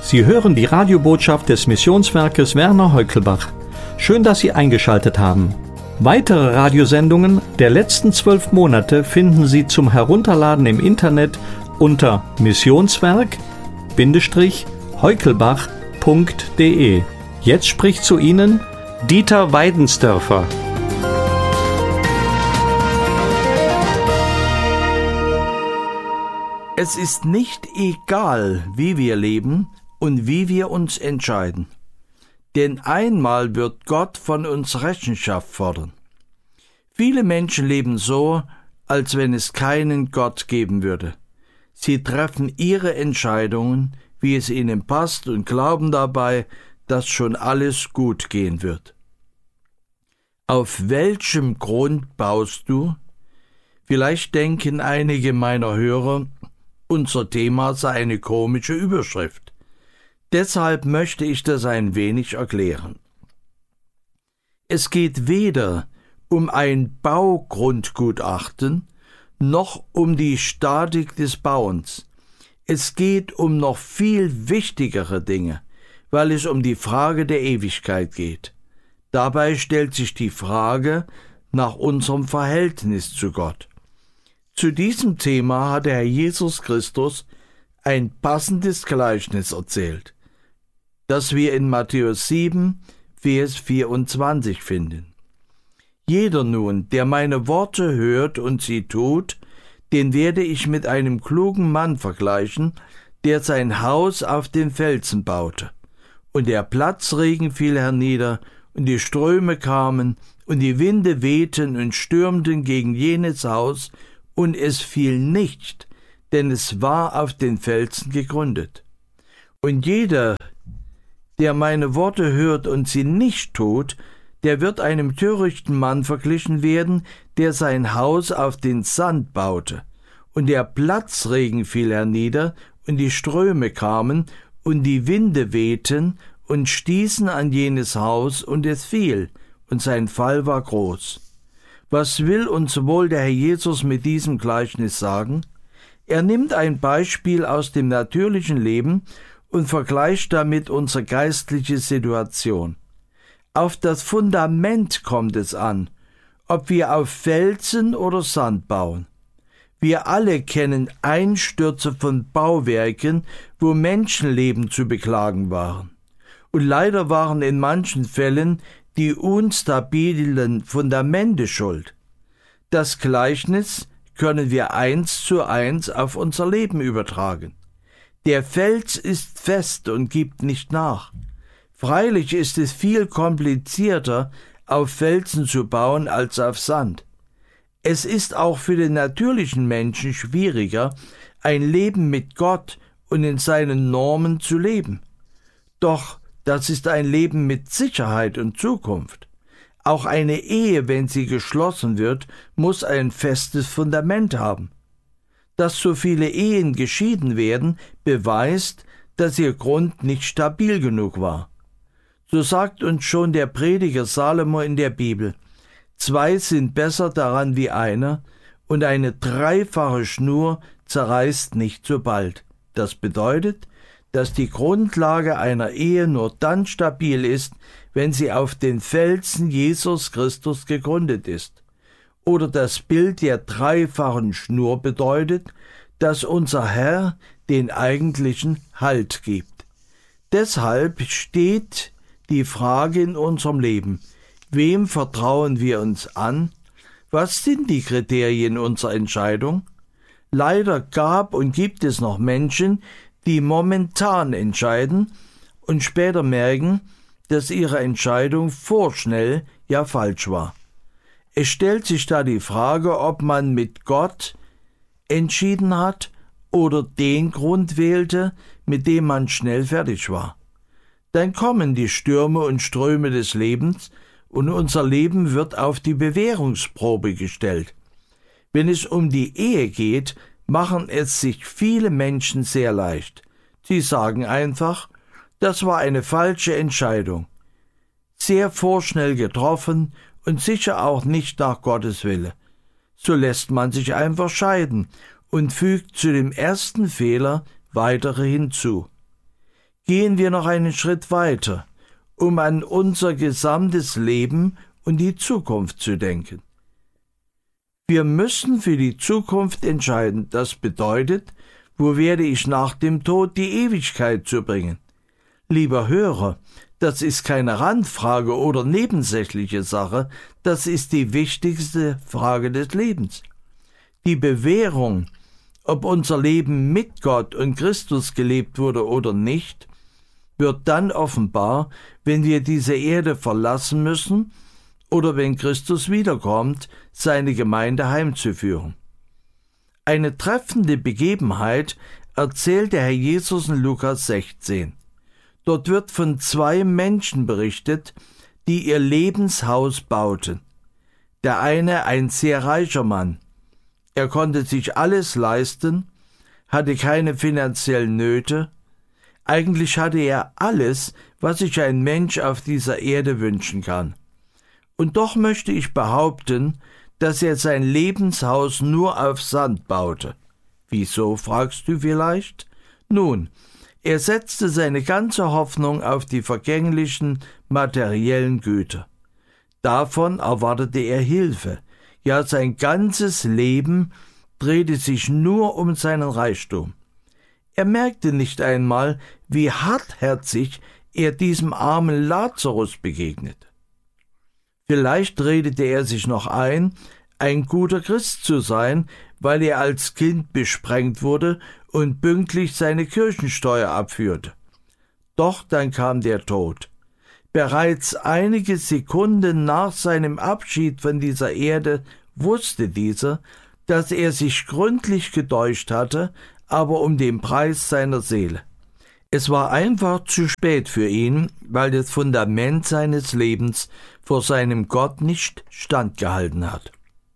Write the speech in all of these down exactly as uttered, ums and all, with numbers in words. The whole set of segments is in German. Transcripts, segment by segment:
Sie hören die Radiobotschaft des Missionswerkes Werner Heukelbach. Schön, dass Sie eingeschaltet haben. Weitere Radiosendungen der letzten zwölf Monate finden Sie zum Herunterladen im Internet unter missionswerk-heukelbach punkt de. Jetzt spricht zu Ihnen Dieter Weidensdörfer. Es ist nicht egal, wie wir leben und wie wir uns entscheiden. Denn einmal wird Gott von uns Rechenschaft fordern. Viele Menschen leben so, als wenn es keinen Gott geben würde. Sie treffen ihre Entscheidungen, wie es ihnen passt, und glauben dabei, dass schon alles gut gehen wird. Auf welchem Grund baust du? Vielleicht denken einige meiner Hörer, unser Thema sei eine komische Überschrift. Deshalb möchte ich das ein wenig erklären. Es geht weder um ein Baugrundgutachten noch um die Statik des Bauens. Es geht um noch viel wichtigere Dinge, weil es um die Frage der Ewigkeit geht. Dabei stellt sich die Frage nach unserem Verhältnis zu Gott. Zu diesem Thema hat der Herr Jesus Christus ein passendes Gleichnis erzählt, das wir in Matthäus sieben, Vers vierundzwanzig finden. Jeder nun, der meine Worte hört und sie tut, den werde ich mit einem klugen Mann vergleichen, der sein Haus auf den Felsen baute. Und der Platzregen fiel hernieder, und die Ströme kamen, und die Winde wehten und stürmten gegen jenes Haus, und es fiel nicht, denn es war auf den Felsen gegründet. Und jeder, der meine Worte hört und sie nicht tut, der wird einem törichten Mann verglichen werden, der sein Haus auf den Sand baute. Und der Platzregen fiel hernieder, und die Ströme kamen, und die Winde wehten und stießen an jenes Haus, und es fiel, und sein Fall war groß. Was will uns wohl der Herr Jesus mit diesem Gleichnis sagen? Er nimmt ein Beispiel aus dem natürlichen Leben und vergleicht damit unsere geistliche Situation. Auf das Fundament kommt es an, ob wir auf Felsen oder Sand bauen. Wir alle kennen Einstürze von Bauwerken, wo Menschenleben zu beklagen waren. Und leider waren in manchen Fällen die unstabilen Fundamente schuld. Das Gleichnis können wir eins zu eins auf unser Leben übertragen. Der Fels ist fest und gibt nicht nach. Freilich ist es viel komplizierter, auf Felsen zu bauen als auf Sand. Es ist auch für den natürlichen Menschen schwieriger, ein Leben mit Gott und in seinen Normen zu leben. Doch das ist ein Leben mit Sicherheit und Zukunft. Auch eine Ehe, wenn sie geschlossen wird, muss ein festes Fundament haben. Dass so viele Ehen geschieden werden, beweist, dass ihr Grund nicht stabil genug war. So sagt uns schon der Prediger Salomo in der Bibel: Zwei sind besser daran wie einer, und eine dreifache Schnur zerreißt nicht so bald. Das bedeutet, dass die Grundlage einer Ehe nur dann stabil ist, wenn sie auf den Felsen Jesus Christus gegründet ist. Oder das Bild der dreifachen Schnur bedeutet, dass unser Herr den eigentlichen Halt gibt. Deshalb steht die Frage in unserem Leben: Wem vertrauen wir uns an? Was sind die Kriterien unserer Entscheidung? Leider gab und gibt es noch Menschen, die momentan entscheiden und später merken, dass ihre Entscheidung vorschnell, ja falsch war. Es stellt sich da die Frage, ob man mit Gott entschieden hat oder den Grund wählte, mit dem man schnell fertig war. Dann kommen die Stürme und Ströme des Lebens und unser Leben wird auf die Bewährungsprobe gestellt. Wenn es um die Ehe geht, machen es sich viele Menschen sehr leicht. Sie sagen einfach, das war eine falsche Entscheidung, sehr vorschnell getroffen und sicher auch nicht nach Gottes Wille. So lässt man sich einfach scheiden und fügt zu dem ersten Fehler weitere hinzu. Gehen wir noch einen Schritt weiter, um an unser gesamtes Leben und die Zukunft zu denken. Wir müssen für die Zukunft entscheiden. Das bedeutet, wo werde ich nach dem Tod die Ewigkeit zubringen? Lieber Hörer, das ist keine Randfrage oder nebensächliche Sache, das ist die wichtigste Frage des Lebens. Die Bewährung, ob unser Leben mit Gott und Christus gelebt wurde oder nicht, wird dann offenbar, wenn wir diese Erde verlassen müssen oder wenn Christus wiederkommt, seine Gemeinde heimzuführen. Eine treffende Begebenheit erzählt der Herr Jesus in Lukas sechzehn. Dort wird von zwei Menschen berichtet, die ihr Lebenshaus bauten. Der eine ein sehr reicher Mann. Er konnte sich alles leisten, hatte keine finanziellen Nöte. Eigentlich hatte er alles, was sich ein Mensch auf dieser Erde wünschen kann. Und doch möchte ich behaupten, dass er sein Lebenshaus nur auf Sand baute. Wieso, fragst du vielleicht? Nun, er setzte seine ganze Hoffnung auf die vergänglichen materiellen Güter. Davon erwartete er Hilfe. Ja, sein ganzes Leben drehte sich nur um seinen Reichtum. Er merkte nicht einmal, wie hartherzig er diesem armen Lazarus begegnet. Vielleicht redete er sich noch ein, ein guter Christ zu sein, weil er als Kind besprengt wurde und pünktlich seine Kirchensteuer abführte. Doch dann kam der Tod. Bereits einige Sekunden nach seinem Abschied von dieser Erde wusste dieser, dass er sich gründlich getäuscht hatte, aber um den Preis seiner Seele. Es war einfach zu spät für ihn, weil das Fundament seines Lebens vor seinem Gott nicht standgehalten hat.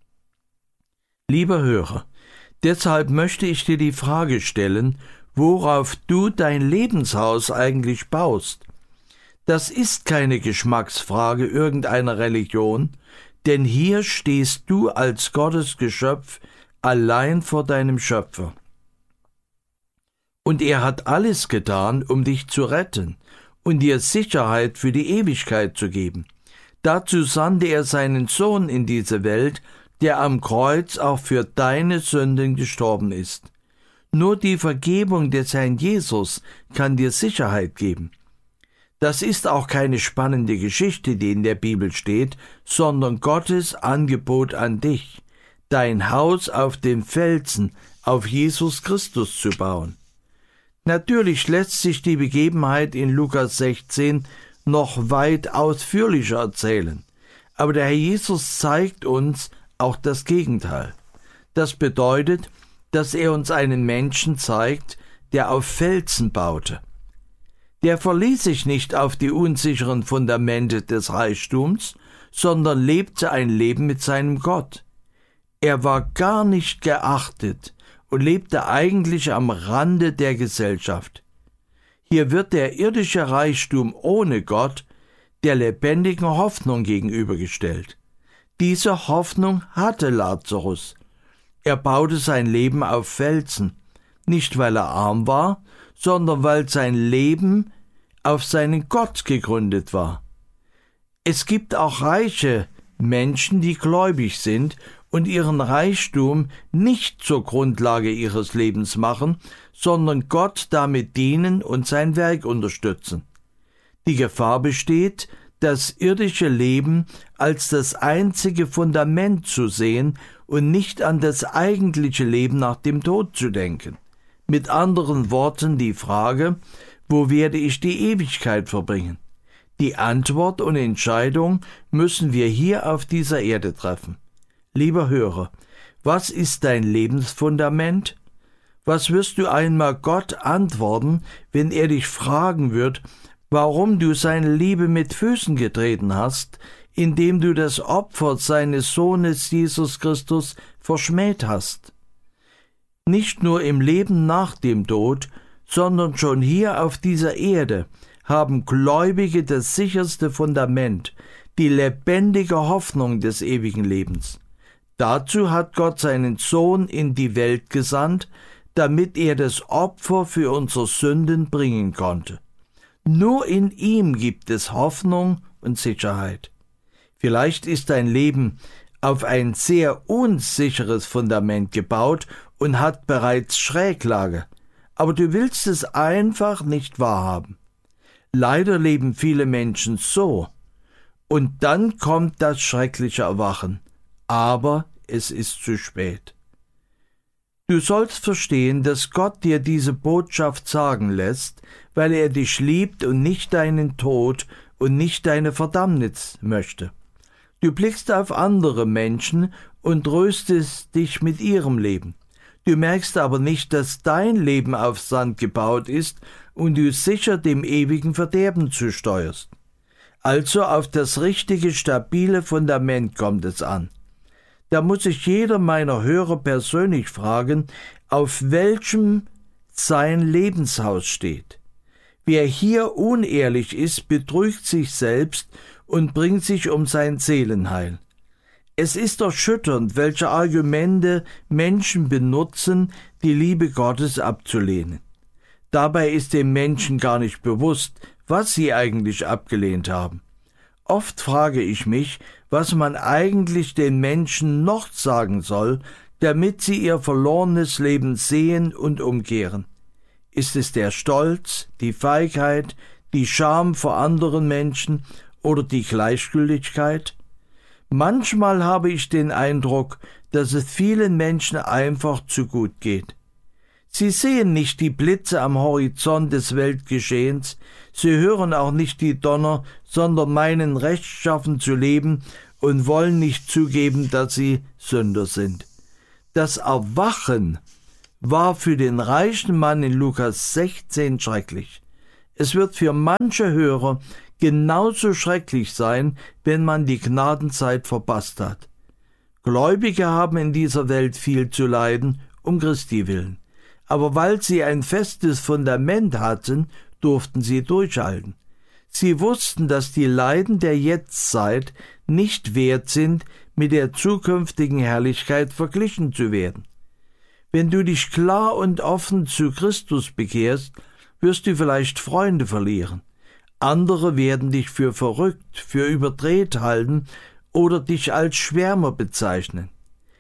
Lieber Hörer, deshalb möchte ich dir die Frage stellen, worauf du dein Lebenshaus eigentlich baust. Das ist keine Geschmacksfrage irgendeiner Religion, denn hier stehst du als Gottes Geschöpf allein vor deinem Schöpfer. Und er hat alles getan, um dich zu retten und dir Sicherheit für die Ewigkeit zu geben. Dazu sandte er seinen Sohn in diese Welt, der am Kreuz auch für deine Sünden gestorben ist. Nur die Vergebung des Herrn Jesus kann dir Sicherheit geben. Das ist auch keine spannende Geschichte, die in der Bibel steht, sondern Gottes Angebot an dich, dein Haus auf dem Felsen, auf Jesus Christus zu bauen. Natürlich lässt sich die Begebenheit in Lukas sechzehn noch weit ausführlicher erzählen, aber der Herr Jesus zeigt uns auch das Gegenteil. Das bedeutet, dass er uns einen Menschen zeigt, der auf Felsen baute. Der verließ sich nicht auf die unsicheren Fundamente des Reichtums, sondern lebte ein Leben mit seinem Gott. Er war gar nicht geachtet und lebte eigentlich am Rande der Gesellschaft. Hier wird der irdische Reichtum ohne Gott der lebendigen Hoffnung gegenübergestellt. Diese Hoffnung hatte Lazarus. Er baute sein Leben auf Felsen, nicht weil er arm war, sondern weil sein Leben auf seinen Gott gegründet war. Es gibt auch reiche Menschen, die gläubig sind und ihren Reichtum nicht zur Grundlage ihres Lebens machen, sondern Gott damit dienen und sein Werk unterstützen. Die Gefahr besteht, das irdische Leben als das einzige Fundament zu sehen und nicht an das eigentliche Leben nach dem Tod zu denken. Mit anderen Worten die Frage, wo werde ich die Ewigkeit verbringen? Die Antwort und Entscheidung müssen wir hier auf dieser Erde treffen. Lieber Hörer, was ist dein Lebensfundament? Was wirst du einmal Gott antworten, wenn er dich fragen wird, warum du seine Liebe mit Füßen getreten hast, indem du das Opfer seines Sohnes Jesus Christus verschmäht hast? Nicht nur im Leben nach dem Tod, sondern schon hier auf dieser Erde haben Gläubige das sicherste Fundament, die lebendige Hoffnung des ewigen Lebens. Dazu hat Gott seinen Sohn in die Welt gesandt, damit er das Opfer für unsere Sünden bringen konnte. Nur in ihm gibt es Hoffnung und Sicherheit. Vielleicht ist dein Leben auf ein sehr unsicheres Fundament gebaut und hat bereits Schräglage, aber du willst es einfach nicht wahrhaben. Leider leben viele Menschen so, und dann kommt das schreckliche Erwachen, aber es ist zu spät. Du sollst verstehen, dass Gott dir diese Botschaft sagen lässt, weil er dich liebt und nicht deinen Tod und nicht deine Verdammnis möchte. Du blickst auf andere Menschen und tröstest dich mit ihrem Leben. Du merkst aber nicht, dass dein Leben auf Sand gebaut ist und du sicher dem ewigen Verderben zusteuerst. Also auf das richtige, stabile Fundament kommt es an. Da muss sich jeder meiner Hörer persönlich fragen, auf welchem sein Lebenshaus steht. Wer hier unehrlich ist, betrügt sich selbst und bringt sich um sein Seelenheil. Es ist erschütternd, welche Argumente Menschen benutzen, die Liebe Gottes abzulehnen. Dabei ist dem Menschen gar nicht bewusst, was sie eigentlich abgelehnt haben. Oft frage ich mich, was man eigentlich den Menschen noch sagen soll, damit sie ihr verlorenes Leben sehen und umkehren. Ist es der Stolz, die Feigheit, die Scham vor anderen Menschen oder die Gleichgültigkeit? Manchmal habe ich den Eindruck, dass es vielen Menschen einfach zu gut geht. Sie sehen nicht die Blitze am Horizont des Weltgeschehens, sie hören auch nicht die Donner, sondern meinen rechtschaffen zu leben und wollen nicht zugeben, dass sie Sünder sind. Das Erwachen war für den reichen Mann in Lukas sechzehn schrecklich. Es wird für manche Hörer genauso schrecklich sein, wenn man die Gnadenzeit verpasst hat. Gläubige haben in dieser Welt viel zu leiden, um Christi willen. Aber weil sie ein festes Fundament hatten, durften sie durchhalten. Sie wussten, dass die Leiden der Jetztzeit nicht wert sind, mit der zukünftigen Herrlichkeit verglichen zu werden. Wenn du dich klar und offen zu Christus bekehrst, wirst du vielleicht Freunde verlieren. Andere werden dich für verrückt, für überdreht halten oder dich als Schwärmer bezeichnen.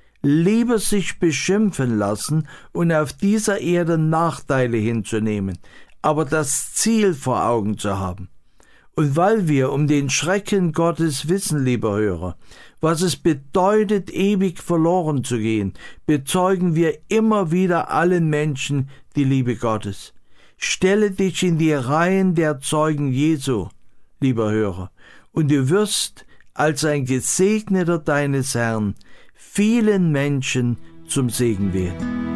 Lieber sich beschimpfen lassen und auf dieser Erde Nachteile hinzunehmen, aber das Ziel vor Augen zu haben. Und weil wir um den Schrecken Gottes wissen, lieber Hörer, was es bedeutet, ewig verloren zu gehen, bezeugen wir immer wieder allen Menschen die Liebe Gottes. Stelle dich in die Reihen der Zeugen Jesu, lieber Hörer, und du wirst als ein Gesegneter deines Herrn vielen Menschen zum Segen werden.